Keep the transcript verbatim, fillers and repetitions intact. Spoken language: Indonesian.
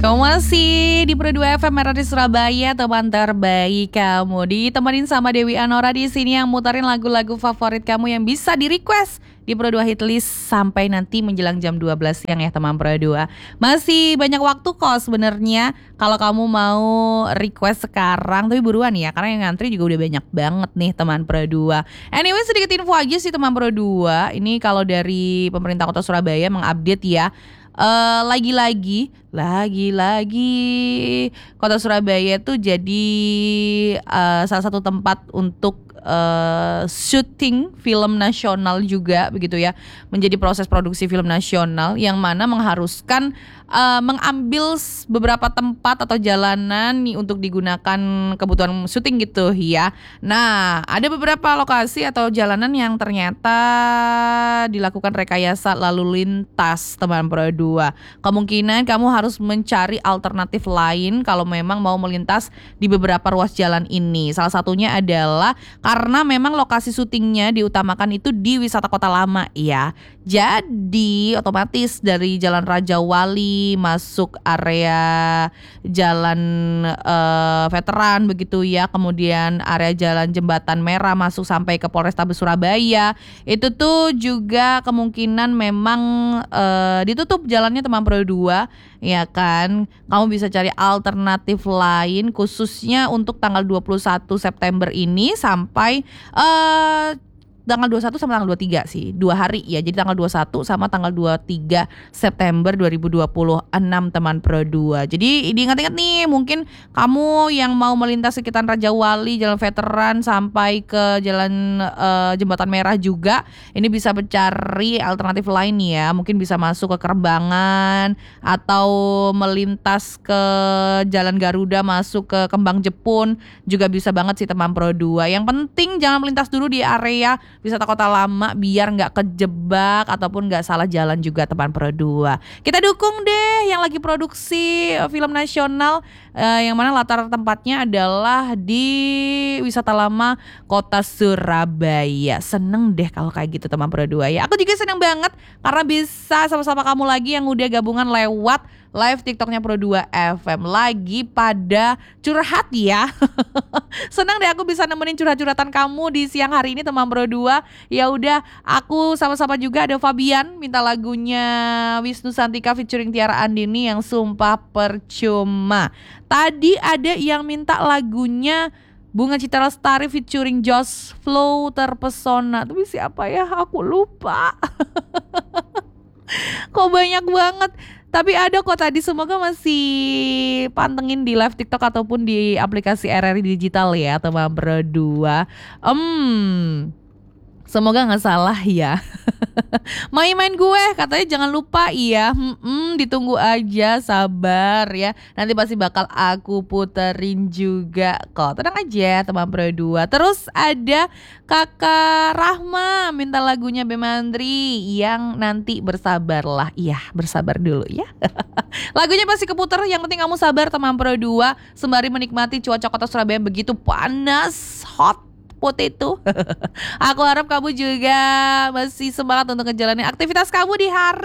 Kamu masih di Pro dua F M R di Surabaya, teman terbaik kamu. Ditemenin sama Dewi Anora di sini yang muterin lagu-lagu favorit kamu yang bisa di-request di Pro dua Hitlist sampai nanti menjelang jam dua belas siang ya teman Pro dua. Masih banyak waktu kok sebenarnya kalau kamu mau request sekarang, tapi buruan ya karena yang ngantri juga udah banyak banget nih teman Pro dua. Anyway, sedikit info aja sih teman Pro dua. Ini kalau dari pemerintah Kota Surabaya mengupdate ya. Uh, lagi-lagi, lagi-lagi Kota Surabaya tuh jadi uh, salah satu tempat untuk uh, syuting film nasional juga begitu ya, menjadi proses produksi film nasional yang mana mengharuskan uh, mengambil beberapa tempat atau jalanan nih untuk digunakan kebutuhan syuting gitu ya. Nah, ada beberapa lokasi atau jalanan yang ternyata dilakukan rekayasa lalu lintas teman Pro dua. Kemungkinan kamu harus mencari alternatif lain kalau memang mau melintas di beberapa ruas jalan ini. Salah satunya adalah karena memang lokasi syutingnya diutamakan itu di wisata kota lama ya. Jadi otomatis dari Jalan Raja Wali masuk area Jalan uh, Veteran begitu ya, kemudian area Jalan Jembatan Merah masuk sampai ke Polrestabes Surabaya. Itu tuh juga kemungkinan memang uh, ditutup jalannya teman Pro dua ya kan. Kamu bisa cari alternatif lain khususnya untuk tanggal dua puluh satu September ini sampai uh, tanggal dua puluh satu sama tanggal dua puluh tiga sih, dua hari ya. Jadi tanggal dua puluh satu sama tanggal dua puluh tiga September dua ribu dua puluh enam teman Pro dua. Jadi diingat-ingat nih, mungkin kamu yang mau melintas sekitar Raja Wali, Jalan Veteran sampai ke Jalan uh, Jembatan Merah juga, ini bisa mencari alternatif lain ya. Mungkin bisa masuk ke Kerembangan atau melintas ke Jalan Garuda masuk ke Kembang Jepun juga bisa banget sih teman Pro dua. Yang penting jangan melintas dulu di area wisata kota lama biar nggak kejebak ataupun nggak salah jalan juga teman Pro dua. Kita dukung deh yang lagi produksi film nasional eh, yang mana latar tempatnya adalah di wisata lama kota Surabaya. Seneng deh kalau kayak gitu teman Pro dua ya. Aku juga seneng banget karena bisa sama-sama kamu lagi yang udah gabungan lewat live TikToknya Pro dua F M lagi pada curhat ya. Senang deh aku bisa nemenin curhat-curhatan kamu di siang hari ini teman Pro dua. Ya udah, aku sama-sama juga ada Fabian minta lagunya Wisnu Santika featuring Tiara Andini yang Sumpah Percuma. Tadi ada yang minta lagunya Bunga Citra Lestari featuring Josh Flow Terpesona. Tapi siapa ya? Aku lupa. Kok banyak banget. Tapi ada kok tadi, semoga masih pantengin di live TikTok ataupun di aplikasi R R I Digital ya teman Pro dua. Hmm, semoga gak salah ya. Main-main gue katanya jangan lupa ya. Hmm, ditunggu aja, sabar ya. Nanti pasti bakal aku puterin juga kok. Tenang aja teman Pro dua. Terus ada Kakak Rahma minta lagunya Bemandri yang Nanti Bersabarlah. Iya, bersabar dulu ya. Lagunya pasti keputer, yang penting kamu sabar teman Pro dua sembari menikmati cuaca kota Surabaya begitu panas, hot potato. Aku harap kamu juga masih semangat untuk ngejalanin aktivitas kamu di hari